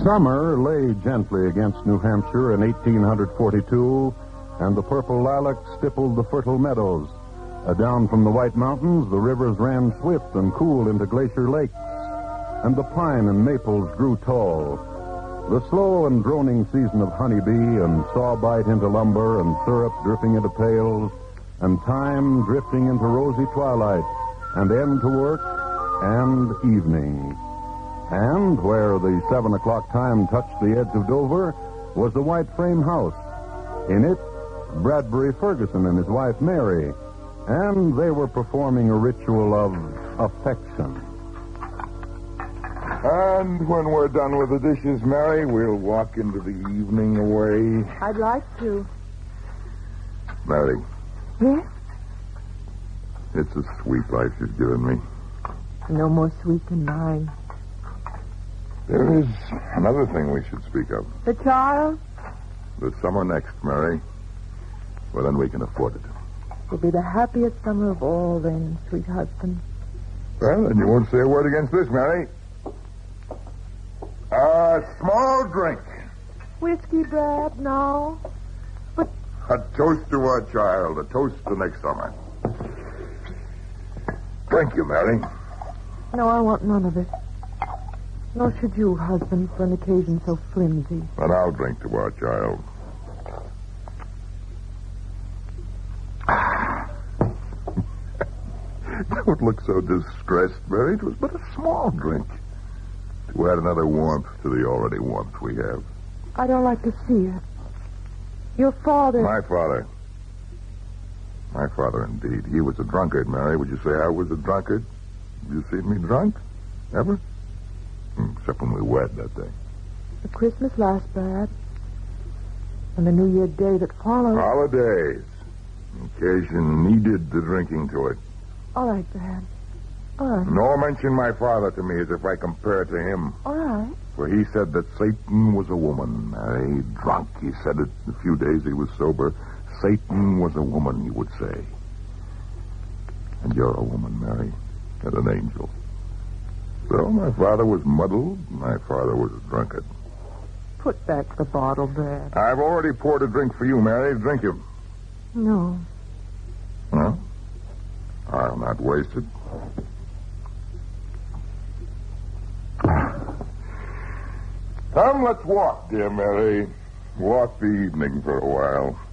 Summer lay gently against New Hampshire in 1842, and the purple lilac stippled the fertile meadows. Down from the White Mountains, the rivers ran swift and cool into glacier lakes, and the pine and maples grew tall. The slow and droning season of honeybee and sawbite into lumber and syrup dripping into pails, and time drifting into rosy twilight, and end to work, and evening. And where the 7 o'clock time touched the edge of Dover was the white frame house. In it, Bradbury Ferguson and his wife Mary, and they were performing a ritual of affection. And when we're done with the dishes, Mary, we'll walk into the evening away. I'd like to. Mary, Yes? it's a sweet life you've given me. No more sweet than mine. There is another thing we should speak of. The child The summer next, Mary. Well, then we can afford it. will be the happiest summer of all then, sweet husband. Well, then you won't say a word against this, Mary. A small drink. Whiskey, Brad? No. But A toast to our child. A toast to next summer. Thank you, Mary. no, I want none of it. Nor should you, husband, for an occasion so flimsy. But I'll drink to our child. Don't look so distressed, Mary. It was but a small drink to add another warmth to the already warmth we have. I don't like to see it. Your father... My father. My father, indeed. He was a drunkard, Mary. Would you say I was a drunkard? Have you seen me drunk? Ever? Except when we wed that day. The Christmas last, Brad. And the New Year day that followed. Holidays. Occasion needed the drinking to it. All right, Brad. All right. Nor mention my father to me as if I compare to him. All right. For he said that Satan was a woman. Mary, drunk, he said it. The few days he was sober. Satan was a woman, he would say. And you're a woman, Mary, and an angel. So my father was muddled. My father was a drunkard. Put back the bottle, Brad. I've already poured a drink for you, Mary. Drink it. No. Well, I'll not waste it. Come, let's walk, dear Mary. Walk the evening for a while.